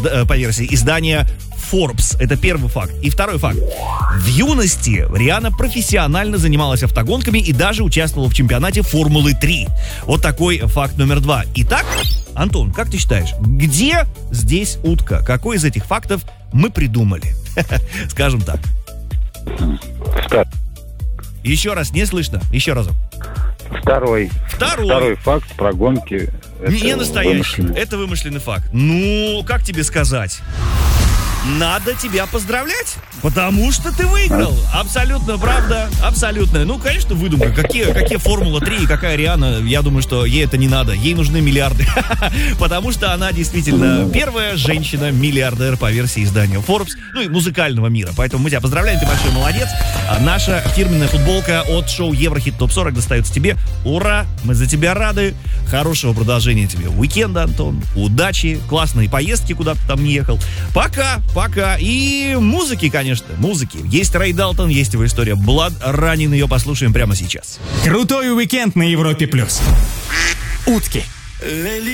по версии издания Forbes. Это первый факт. И второй факт. В юности Риhanna профессионально занималась автогонками и даже участвовала в чемпионате Формулы-3. Вот такой факт номер 2. Итак, Антон, как ты считаешь, где здесь утка? Какой из этих фактов мы придумали? Скажем так. Еще раз, не слышно? Еще разок. Второй факт про гонки. Не настоящий. Это вымышленный факт. Ну, как тебе сказать? Надо тебя поздравлять, потому что ты выиграл. Абсолютно правда, абсолютно. Ну, конечно, выдумка. Какие Формула-3 и какая Риhanna, я думаю, что ей это не надо. Ей нужны миллиарды. Потому что она действительно первая женщина-миллиардер по версии издания Forbes, ну и музыкального мира. Поэтому мы тебя поздравляем, ты большой молодец. А наша фирменная футболка от шоу Еврохит Топ 40 достается тебе. Ура! Мы за тебя рады. Хорошего продолжения тебе уикенда, Антон. Удачи, классные поездки, куда ты там не ехал. Пока! И музыки, конечно, музыки. Есть Рэй Далтон, есть его история Blood Running, ее послушаем прямо сейчас. Крутой уикенд на Европе+. Утки.